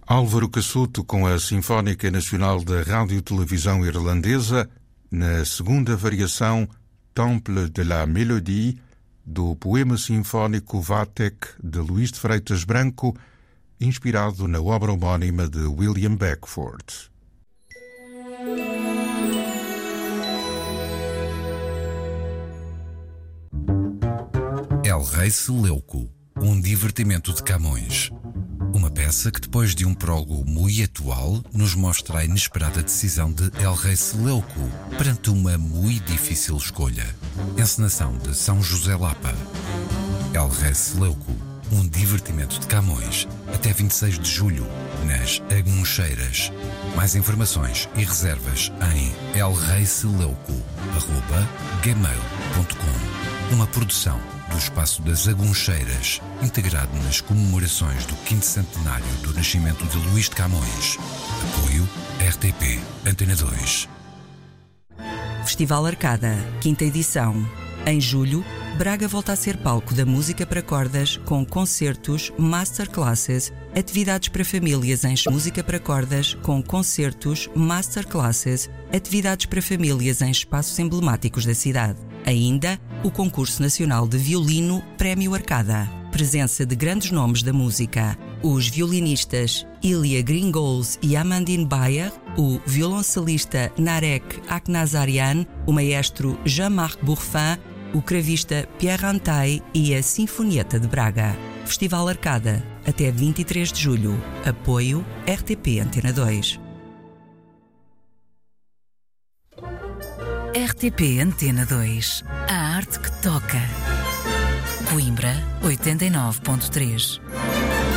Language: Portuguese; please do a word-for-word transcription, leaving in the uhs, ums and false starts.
Álvaro Cassuto com a Sinfónica Nacional da Rádio-Televisão Irlandesa, na segunda variação Temple de la Mélodie, do poema sinfónico Vathek de Luís de Freitas Branco, inspirado na obra homónima de William Beckford. El Rei Seleuco, um divertimento de Camões. Uma peça que, depois de um prólogo muito atual, nos mostra a inesperada decisão de El Rei Seleuco perante uma muito difícil escolha. Encenação de São José Lapa. El Rei Seleuco, um divertimento de Camões, até vinte e seis de julho, nas Aguncheiras. Mais informações e reservas em elreiseleuco arroba gmail ponto com. Uma produção do Espaço das Aguncheiras, integrado nas comemorações do quinto centenário do nascimento de Luís de Camões. Apoio R T P Antena dois. Festival Arcada, quinta edição. Em julho, Braga volta a ser palco da música para cordas com concertos, masterclasses, atividades para famílias em música para cordas com concertos, masterclasses, atividades para famílias em espaços emblemáticos da cidade. Ainda, o Concurso Nacional de Violino Prémio Arcada. Presença de grandes nomes da música. Os violinistas Ilya Gringols e Amandine Bayer, o violoncelista Narek Aknazarian, o maestro Jean-Marc Bourfin, o cravista Pierre Antaille e a Sinfonieta de Braga. Festival Arcada, até vinte e três de julho. Apoio R T P Antena dois. R T P Antena dois. A arte que toca. Coimbra, oitenta e nove ponto três.